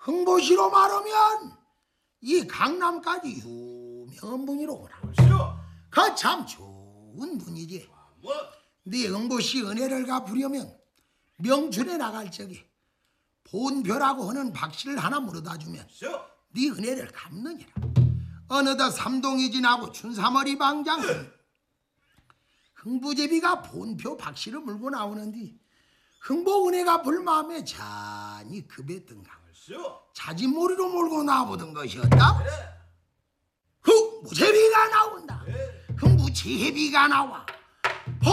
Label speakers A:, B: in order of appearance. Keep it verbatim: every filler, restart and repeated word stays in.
A: 흥보시로 말하면 이 강남까지 유명한 분이로구나. 그 참 좋은 분이지. 네 흥보시 은혜를 갚으려면 명춘에 나갈 적에 본표라고 하는 박씨를 하나 물어다 주면 네 은혜를 갚느니라. 어느덧 삼동이 지나고 춘삼월이 방장 흥부제비가 본표 박씨를 물고 나오는데 흥보 은혜가 불마음에 잔이 급했던가 자진몰이로 몰고 나오던 것이었다. 흥부제비가 나온다. 흥부제비가 나와